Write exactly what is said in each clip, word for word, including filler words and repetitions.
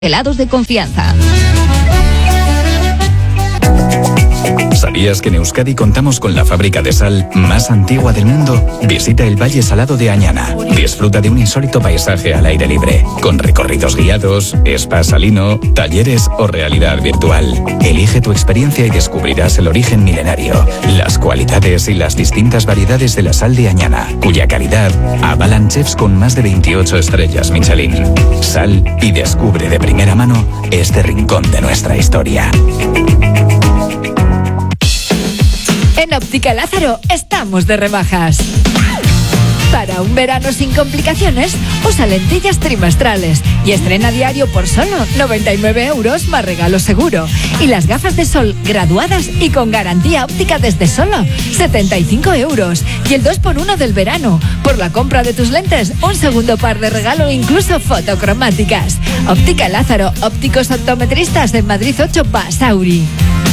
helados de confianza. ¿Sabías que en Euskadi contamos con la fábrica de sal más antigua del mundo? Visita el Valle Salado de Añana. Disfruta de un insólito paisaje al aire libre, con recorridos guiados, spa salino, talleres o realidad virtual. Elige tu experiencia y descubrirás el origen milenario, las cualidades y las distintas variedades de la sal de Añana, cuya calidad avalan chefs con más de veintiocho estrellas Michelin. Sal y descubre de primera mano este rincón de nuestra historia. En Óptica Lázaro estamos de rebajas. Para un verano sin complicaciones, usa lentillas trimestrales y estrena diario por solo noventa y nueve euros más regalo seguro. Y las gafas de sol graduadas y con garantía óptica desde solo setenta y cinco euros. Y el dos por uno del verano. Por la compra de tus lentes, un segundo par de regalo, incluso fotocromáticas. Óptica Lázaro, ópticos optometristas en Madrid ocho, Basauri.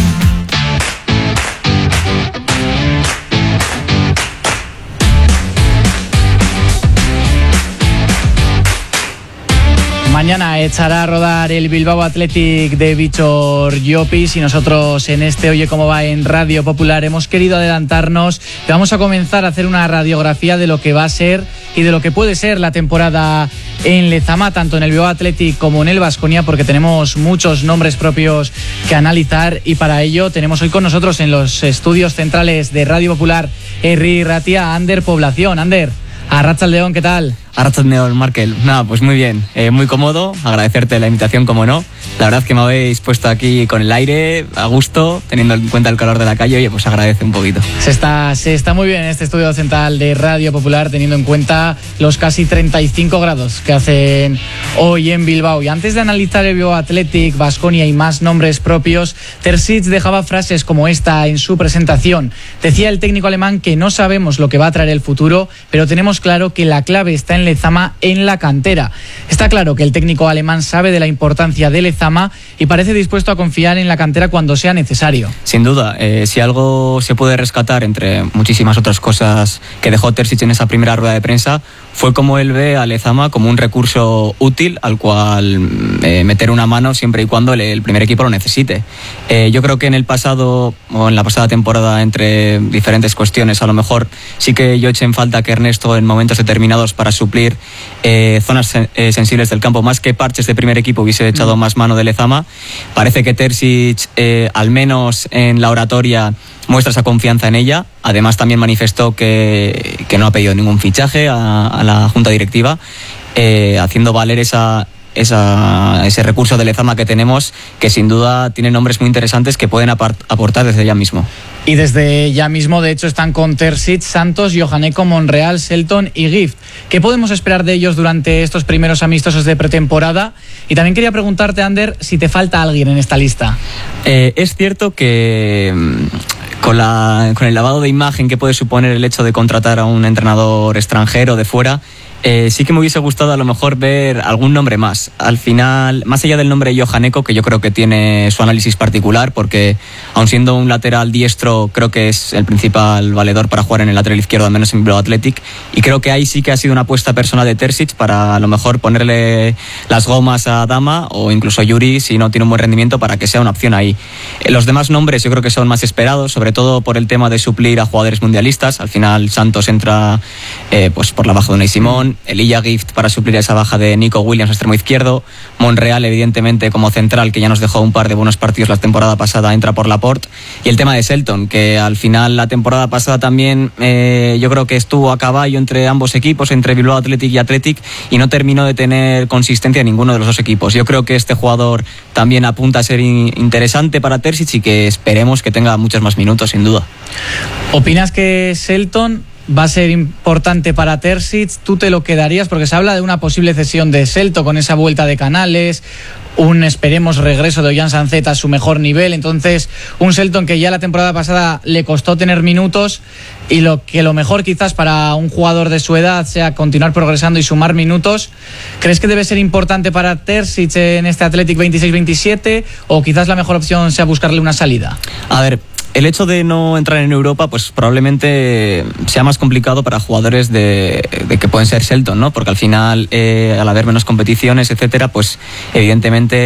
Mañana echará a rodar el Bilbao Athletic de Víctor Llopis y nosotros en este Oye Cómo Va en Radio Popular hemos querido adelantarnos y vamos a comenzar a hacer una radiografía de lo que va a ser y de lo que puede ser la temporada en Lezama, tanto en el Bilbao Athletic como en el Baskonia, porque tenemos muchos nombres propios que analizar y para ello tenemos hoy con nosotros en los estudios centrales de Radio Popular Herri Ratia, Ander Población. Ander, Arratsaldeon, ¿qué tal? Arratsaldeon, Markel. Nada, pues muy bien, eh, muy cómodo, agradecerte la invitación, como no. La verdad es que me habéis puesto aquí con el aire, a gusto, teniendo en cuenta el calor de la calle, oye, pues agradece un poquito. Se está, se está muy bien en este estudio central de Radio Popular, teniendo en cuenta los casi treinta y cinco grados que hacen hoy en Bilbao. Y antes de analizar el Bilbao Athletic, Baskonia y más nombres propios, Terzic dejaba frases como esta en su presentación. Decía el técnico alemán que no sabemos lo que va a traer el futuro, pero tenemos claro que la clave está en Lezama, en la cantera. Está claro que el técnico alemán sabe de la importancia de Lezama y parece dispuesto a confiar en la cantera cuando sea necesario. Sin duda, eh, si algo se puede rescatar entre muchísimas otras cosas que dejó Terzic en esa primera rueda de prensa, fue como él ve a Lezama como un recurso útil al cual eh, meter una mano siempre y cuando el, el primer equipo lo necesite. Eh, yo creo que en el pasado o en la pasada temporada, entre diferentes cuestiones, a lo mejor sí que yo eché en falta que Ernesto en momentos determinados para suplir eh, zonas eh, sensibles del campo, más que parches de primer equipo, hubiese echado más mano de Lezama. Parece que Terzic, eh, al menos en la oratoria, muestra esa confianza en ella. Además también manifestó que, que no ha pedido ningún fichaje a, a la junta directiva, eh, haciendo valer esa, esa, ese recurso de Lezama que tenemos, que sin duda tiene nombres muy interesantes que pueden apart, aportar desde ya mismo. Y desde ya mismo, de hecho, están con Terzic, Santos, Johanneco, Monreal, Selton y Gift. ¿Qué podemos esperar de ellos durante estos primeros amistosos de pretemporada? Y también quería preguntarte, Ander, si te falta alguien en esta lista. Eh, es cierto que con, la, con el lavado de imagen que puede suponer el hecho de contratar a un entrenador extranjero de fuera, Eh, sí que me hubiese gustado a lo mejor ver algún nombre más. Al final, más allá del nombre Johanneco, que yo creo que tiene su análisis particular, porque aun siendo un lateral diestro, creo que es el principal valedor para jugar en el lateral izquierdo, al menos en Bilbao Athletic, y creo que ahí sí que ha sido una apuesta personal de Terzic para a lo mejor ponerle las gomas a Dama o incluso Yuri, si no tiene un buen rendimiento, para que sea una opción ahí. Eh, los demás nombres yo creo que son más esperados, sobre todo por el tema de suplir a jugadores mundialistas. Al final Santos entra eh, pues por la baja de Unai Simón, Elijah Gift para suplir esa baja de Nico Williams, extremo izquierdo. Monreal, evidentemente, como central, que ya nos dejó un par de buenos partidos la temporada pasada, entra por Laporte. Y el tema de Selton, que al final la temporada pasada también eh, yo creo que estuvo a caballo entre ambos equipos, entre Bilbao Athletic y Athletic, y no terminó de tener consistencia en ninguno de los dos equipos. Yo creo que este jugador también apunta a ser in- interesante para Terzic y que esperemos que tenga muchos más minutos, sin duda. ¿Opinas que Selton va a ser importante para Terzic? ¿Tú te lo quedarías? Porque se habla de una posible cesión de Selton con esa vuelta de Canales, un esperemos regreso de Ollán Sancet a su mejor nivel. Entonces, un Selton que ya la temporada pasada le costó tener minutos y lo que lo mejor quizás para un jugador de su edad sea continuar progresando y sumar minutos. ¿Crees que debe ser importante para Terzic en este Athletic veintiséis veintisiete o quizás la mejor opción sea buscarle una salida? A ver, el hecho de no entrar en Europa, pues probablemente sea más complicado para jugadores de, de que pueden ser Shelton, ¿no? Porque al final, eh, al haber menos competiciones, etcétera, pues evidentemente